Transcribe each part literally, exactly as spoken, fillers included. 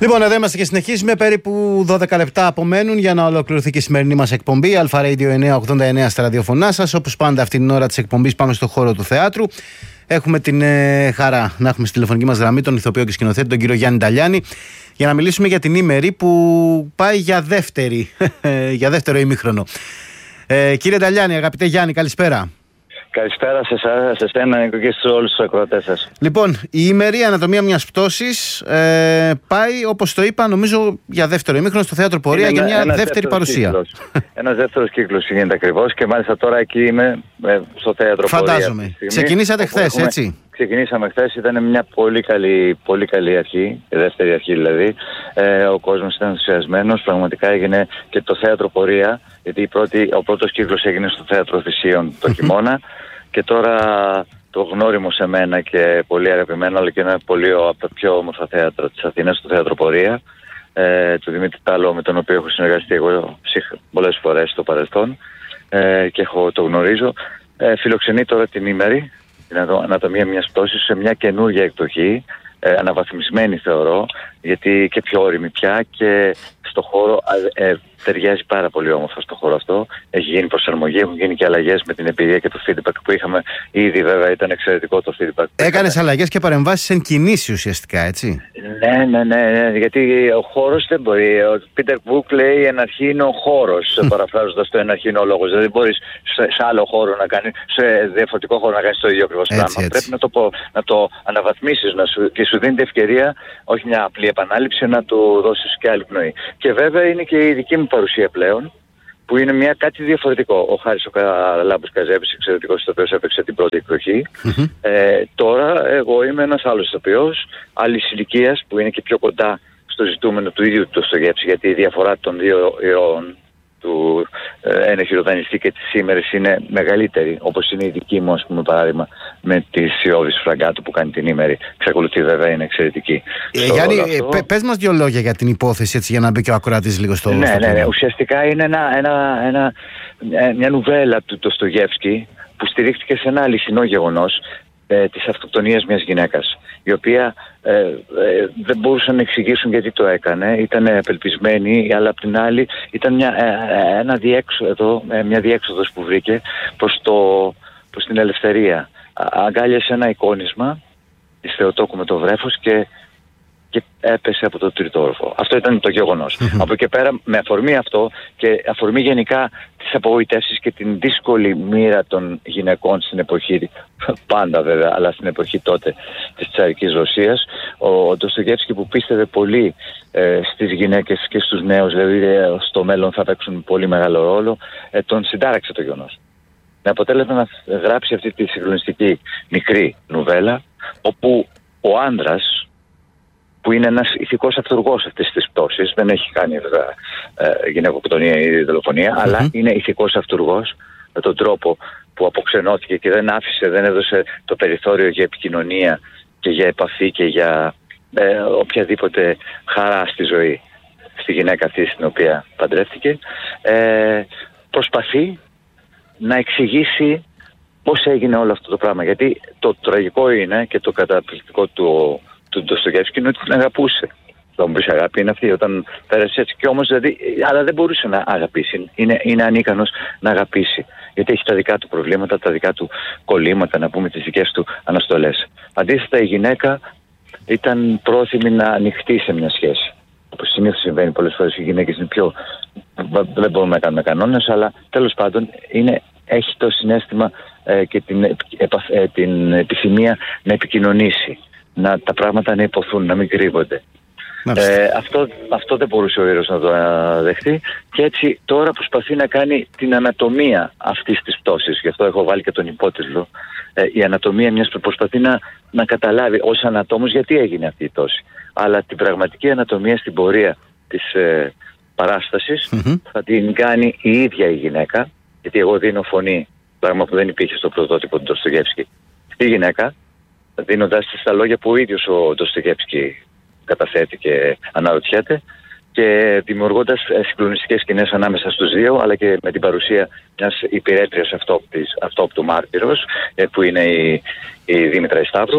Λοιπόν, εδώ είμαστε και συνεχίζουμε. Περίπου δώδεκα λεπτά απομένουν για να ολοκληρωθεί και η σημερινή μας εκπομπή. Αλφα Radio εννιακόσια ογδόντα εννέα στα ραδιοφωνά σας. Όπως πάντα, αυτή την ώρα της εκπομπής πάμε στο χώρο του θεάτρου. Έχουμε την ε, χαρά να έχουμε στη τηλεφωνική μας γραμμή τον ηθοποιό και σκηνοθέτη, τον κύριο Γιάννη Νταλιάνη, για να μιλήσουμε για την ήμερη που πάει για δεύτερη, για δεύτερο ημίχρονο. Ε, κύριε Νταλιάνη, αγαπητέ Γιάννη, καλησπέρα. Καλησπέρα σε εσάς, σε εσένα και σε όλους τους ακροατές σας. Λοιπόν, η ημερή ανατομία μιας πτώσης ε, πάει, όπως το είπα, νομίζω για δεύτερο ημίχρονο στο θέατρο Πορεία για μια δεύτερη παρουσία. Ένας δεύτερος κύκλος γίνεται ακριβώς και μάλιστα τώρα εκεί είμαι ε, στο θέατρο Πορεία. Φαντάζομαι. Ξεκινήσατε χθες, έτσι. Ξεκινήσαμε χθες, ήταν μια πολύ καλή, πολύ καλή αρχή, η δεύτερη αρχή δηλαδή. Ε, ο κόσμος ήταν ενθουσιασμένος, πραγματικά έγινε και το θέατρο Πορεία, γιατί η πρώτη, ο πρώτος κύκλος έγινε στο θέατρο Θησίων το χειμώνα και τώρα το γνώριμο σε μένα και πολύ αγαπημένο, αλλά και ένα πολύ από τα πιο όμορφα θέατρα της Αθήνας, το θέατρο Πορεία, ε, του Δημήτρη Τάλο, με τον οποίο έχω συνεργαστεί εγώ πολλές φορές στο παρελθόν ε, και έχω, το γνωρίζω. Ε, φιλοξενεί τώρα την ήμερη, την ανατομία μιας πτώσης, σε μια καινούργια εκδοχή, ε, αναβαθμισμένη θεωρώ, γιατί και πιο όρημη πια και στο χώρο ε, ταιριάζει πάρα πολύ όμορφα στο χώρο αυτό. Έχει γίνει προσαρμογή, έχουν γίνει και αλλαγές με την εμπειρία και το feedback που είχαμε ήδη. Βέβαια ήταν εξαιρετικό το feedback. Έκανες αλλαγές και παρεμβάσεις εν κινήσει ουσιαστικά, έτσι. Ναι, ναι, ναι, ναι, γιατί ο χώρος δεν μπορεί. Ο Πίτερ Μπουκ λέει εν αρχή είναι ο χώρος, παραφράζοντας το εν αρχή είναι ο λόγος. Δηλαδή δεν μπορείς σε, σε άλλο χώρο να κάνεις, σε διαφορετικό χώρο να κάνεις το ίδιο ακριβώς πράγμα. Έτσι. Πρέπει να το, πω, να το αναβαθμίσεις να σου, και σου δίνει την ευκαιρία, όχι μια απλή επανάληψη, να του δώσεις και άλλη πνοή. Και βέβαια είναι και η δική μου παρουσία πλέον, που είναι μια κάτι διαφορετικό. Ο Χάρης ο Καλάμπος Καζέπης, εξαιρετικός ηθοποιός, έπαιξε την πρώτη εκδοχή. Mm-hmm. Ε, τώρα εγώ είμαι ένας άλλος ηθοποιός, άλλης ηλικίας, που είναι και πιο κοντά στο ζητούμενο του ίδιου του Ντοστογεύσκη, γιατί η διαφορά των δύο ιών, του ε, ένα χειροδανιστή και της σήμερης, είναι μεγαλύτερη, όπως είναι η δική μου, ας πούμε, παράδειγμα, με τη Σιώδης Φραγκάτου που κάνει την ήμερη. Εξακολουθεί βέβαια, είναι εξαιρετική. Ε, Γιάννη, ε, πες μας δύο λόγια για την υπόθεση, έτσι, για να μπει και ο ακροατής λίγο στο... Ναι, στο ναι, ναι, ουσιαστικά είναι ένα, ένα, ένα, μια νουβέλα του Ντοστογεύσκη που στηρίχθηκε σε ένα αληθινό γεγονός ε, της αυτοκτονίας μιας γυναίκας, η οποία ε, ε, δεν μπορούσαν να εξηγήσουν γιατί το έκανε, ήταν απελπισμένη, αλλά απ' την άλλη ήταν μια, ε, ένα διέξοδο, ε, μια διέξοδος που βρήκε προς, το, προς την ελευθερία. Αγκάλιασε ένα εικόνισμα της Θεοτόκου με το βρέφος και και έπεσε από το τρίτο όροφο. Αυτό ήταν το γεγονός. Mm-hmm. Από εκεί πέρα, με αφορμή αυτό και αφορμή γενικά τις απογοητεύσεις και την δύσκολη μοίρα των γυναικών στην εποχή, πάντα βέβαια, αλλά στην εποχή τότε της τσαρικής Ρωσίας, ο Ντοστογεύσκη, που πίστευε πολύ ε, στις γυναίκες και στους νέους, δηλαδή ε, στο μέλλον θα παίξουν πολύ μεγάλο ρόλο, ε, τον συντάραξε το γεγονός. Με αποτέλεσμα να γράψει αυτή τη συγκλονιστική μικρή νουβέλα, όπου ο άντρας, που είναι ένας ηθικός αυτούργος αυτής της πτώσης, δεν έχει κάνει βέβαια ε, γυναικοκτονία ή δολοφονία, mm-hmm. αλλά είναι ηθικός αυτούργος με τον τρόπο που αποξενώθηκε και δεν άφησε, δεν έδωσε το περιθώριο για επικοινωνία και για επαφή και για ε, οποιαδήποτε χαρά στη ζωή στη γυναίκα αυτή στην οποία παντρεύτηκε. Ε, προσπαθεί να εξηγήσει πώς έγινε όλο αυτό το πράγμα, γιατί το τραγικό είναι και το καταπληκτικό του του Ντοστογεύσκη είναι ότι την αγαπούσε. Θα μου πεις, αγάπη είναι αυτή όταν πέρασε έτσι. Και όμως δηλαδή, αλλά δεν μπορούσε να αγαπήσει. Είναι, είναι ανίκανος να αγαπήσει. Γιατί έχει τα δικά του προβλήματα, τα δικά του κολλήματα, να πούμε, τις δικές του αναστολές. Αντίθετα, η γυναίκα ήταν πρόθυμη να ανοιχτεί σε μια σχέση. Όπως συνήθως συμβαίνει πολλές φορές, οι γυναίκες είναι πιο. Δεν μπορούμε να κάνουμε κανόνες, αλλά τέλος πάντων είναι, έχει το συναίσθημα ε, και την, ε, ε, την επιθυμία να επικοινωνήσει. Να τα πράγματα να υποθούν, να μην κρύβονται. Ε, αυτό, αυτό δεν μπορούσε ο ήρωας να το δεχτεί και έτσι τώρα προσπαθεί να κάνει την ανατομία αυτής της πτώσης. Γι' αυτό έχω βάλει και τον υπότιτλο. Ε, η ανατομία μιας που προσπαθεί να, να καταλάβει ως ανατόμος γιατί έγινε αυτή η πτώση. Αλλά την πραγματική ανατομία στην πορεία της ε, παράστασης mm-hmm. θα την κάνει η ίδια η γυναίκα, γιατί εγώ δίνω φωνή, πράγμα που δεν υπήρχε στο πρωτότυπο του Ντοστογεύσκη, στη γυναίκα, δίνοντας της τα λόγια που ο ίδιος ο Ντοστογεύσκη καταθέτει και αναρωτιέται και δημιουργώντας συγκλονιστικές σκηνές ανάμεσα στους δύο, αλλά και με την παρουσία μιας υπηρέτριας αυτόπτης, αυτόπτου μάρτυρος, που είναι η, η Δήμητρα Σταύρου,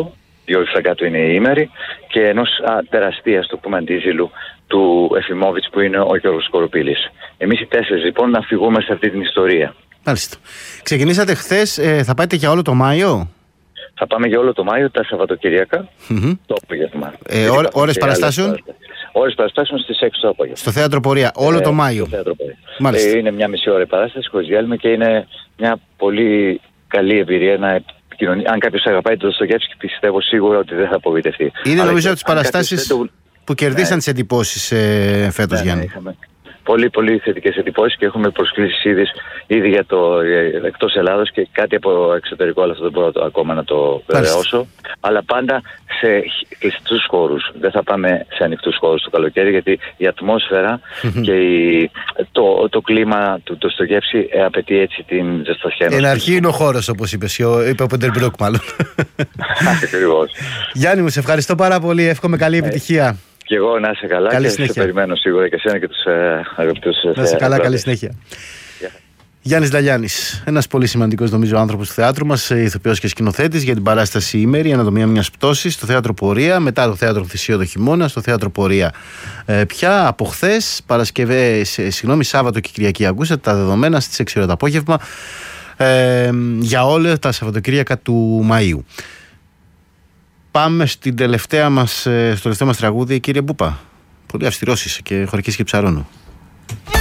Γιώργου Φραγκάτου είναι η ήμερη, και ενός τεραστίας, το πούμε, αντίζηλου του Εφημόβιτς που είναι ο Γιώργος Κοροπήλης. Εμείς οι τέσσερις λοιπόν να φυγούμε σε αυτή την ιστορία. Μάλιστα. Ξεκινήσατε χθες, ε, θα πάτε για όλο το Μάιο? Θα πάμε για όλο το Μάιο, τα Σαββατοκυριακά, Mm-hmm. το απόγευμα. Ε, ώρες, ώρες παραστάσεων? Ώρες παραστάσεων στις έξι το απόγευμα. Στο Θέατρο Πορεία, όλο ε, το Μάιο. Στο Θέατρο Πορεία. Μάλιστα. Ε, είναι μια μισή ώρα η παράσταση χωρίς διάλειμμα και είναι μια πολύ καλή εμπειρία να επικοινωνεί. Αν κάποιος αγαπάει τον Δοστογεύσκη, πιστεύω σίγουρα ότι δεν θα απογοητευτεί. Είναι Αλλά νομίζω και, από τις παραστάσεις το... που κερδίσαν ναι. τις εντυπώσεις ε, φέτος, ναι, Γιάννη. Ναι, πολύ, πολύ θετικές εντυπώσεις και έχουμε προσκλήσεις ήδη, ήδη για το εκτός Ελλάδος και κάτι από εξωτερικό, αλλά αυτό δεν μπορώ το, ακόμα να το βεβαιώσω. Αλλά πάντα σε κλειστούς χώρους. Δεν θα πάμε σε ανοιχτούς χώρους το καλοκαίρι, γιατί η ατμόσφαιρα και η, το, το κλίμα του Ντοστογεύσκη απαιτεί έτσι την ζεστασιά. Εν αρχή είναι ο χώρος, όπως είπες, είπε ο Πεντερμπρούκ μάλλον. Ακριβώς. Γιάννη μου, σε ευχαριστώ πάρα πολύ. Εύχομαι καλή επιτυχία. Και εγώ να είσαι καλά. Καλή και συνέχεια. σε περιμένω σίγουρα και εσένα και τους ε, αγαπητούς. Να είσαι καλά, καλή συνέχεια. Yeah. Γιάννης Νταλιάνης, ένας πολύ σημαντικός νομίζω άνθρωπος του θεάτρου μας, ηθοποιός και σκηνοθέτης, για την παράσταση Ήμερη, η ανατομία μιας πτώσης, στο Θέατρο Πορεία, μετά το Θέατρο Θησίο το χειμώνα, στο Θέατρο Πορεία. Ε, πια από χθες, Παρασκευέ, συγγνώμη, Σάββατο και Κυριακή, ακούσατε τα δεδομένα στις έξι ώρα το απόγευμα ε, για όλα τα Σαββατοκύριακα του Μαΐου. Πάμε στην τελευταία μας, στο τελευταίο μας τραγούδι, κύριε Μπούπα. Πολύ αυστηρός είσαι και χωρικής και ψαρώνω.